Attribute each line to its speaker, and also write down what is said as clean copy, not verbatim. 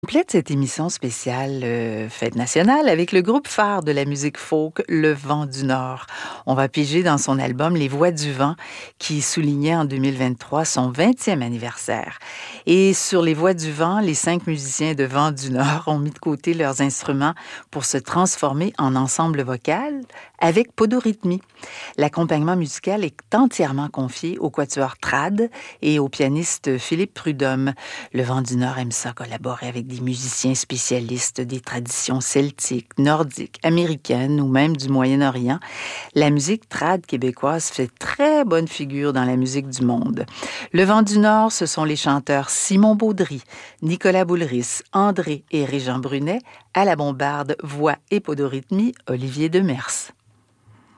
Speaker 1: complète cette émission spéciale Fête nationale avec le groupe phare de la musique folk, Le Vent du Nord. On va piger dans son album Les Voix du Vent qui soulignait en 2023 son 20e anniversaire. Et sur Les Voix du Vent, les 5 musiciens de Vent du Nord ont mis de côté leurs instruments pour se transformer en ensemble vocal avec podorythmie. L'accompagnement musical est entièrement confié au quatuor Trad et au pianiste Philippe Prudhomme. Le Vent du Nord aime ça collaborer avec des musiciens spécialistes des traditions celtiques, nordiques, américaines ou même du Moyen-Orient. La musique trad québécoise fait très bonne figure dans la musique du monde. Le Vent du Nord, ce sont les chanteurs Simon Baudry, Nicolas Boulris, André et Régent Brunet, à la bombarde, voix et podorythmie, Olivier Demers.